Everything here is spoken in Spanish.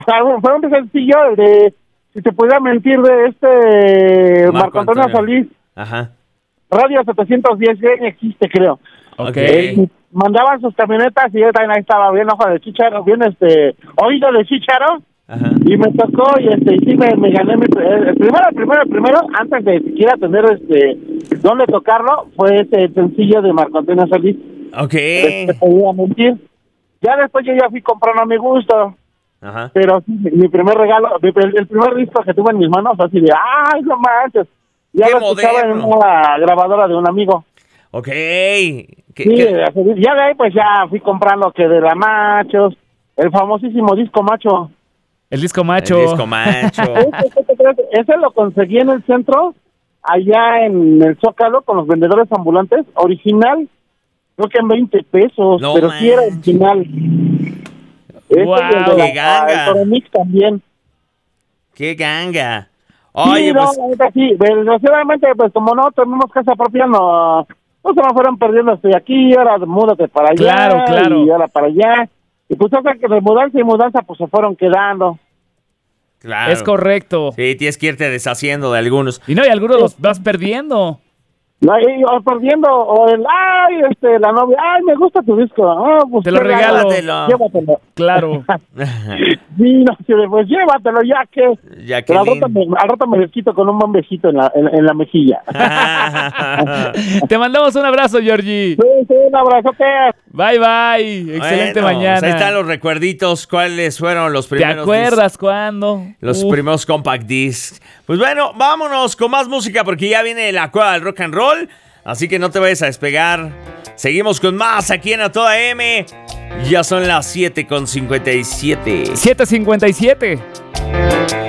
Fue un sencillo de Si te pudiera mentir, de Marco Antonio Solís. Ajá. Radio 710 ya existe, creo. Ok. Mandaban sus camionetas y yo también ahí estaba bien ojo de chícharo, bien oído de chícharo. Ajá. Y me tocó y sí me gané el primero, antes de siquiera tener dónde tocarlo, fue ese sencillo de Marco Antonio Solís. Ok. Te podía mentir. Ya después yo ya fui comprando a mi gusto. Ajá. Pero sí, mi primer regalo, el primer disco que tuve en mis manos fue así de, ¡ay, no manches! Ya ¡Qué lo escuchaba en moderno! una grabadora de un amigo. Ok. Sí, ya de ahí pues ya fui comprando que de la Machos, el famosísimo disco Macho. El disco macho. El disco macho. Ese lo conseguí en el centro, allá en el Zócalo, con los vendedores ambulantes, original, creo que en 20 pesos, No pero sí era manches. original. Wow, ¡Qué ganga! El Toromix también. ¡Qué ganga! Sí, Oye, no, pues... la neta sí, desgraciadamente, pues como no tenemos casa propia, no se me fueron perdiendo, estoy aquí, ahora múdate para allá, Claro. y ahora para allá, y pues o sea que de mudanza y mudanza, pues se fueron quedando. Claro. Es correcto. Sí, tienes que irte deshaciendo de algunos. Y algunos los vas perdiendo. O perdiendo, o la novia, me gusta tu disco, pues Te lo regalo. llévatelo. Claro. Sí, no, pues llévatelo ya que... Ya que Pero al rato me desquito con un buen besito en la mejilla. Te mandamos un abrazo, Georgie. Sí, un abrazote. Bye. Excelente Bueno, mañana. Pues ahí están los recuerditos. ¿Cuáles fueron los ¿Te primeros acuerdas cuándo? Los primeros compact discs. Pues bueno, vámonos con más música porque ya viene la cueva del rock and roll. Así que no te vayas a despegar. Seguimos con más aquí en A Toda M. Ya son las 7:57. 7:57.